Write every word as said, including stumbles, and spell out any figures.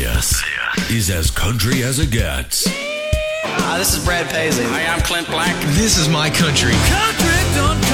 This is As Country as It Gets. Hi, this is Brad Paisley. Hi, I'm Clint Black. This is My Country. Country don't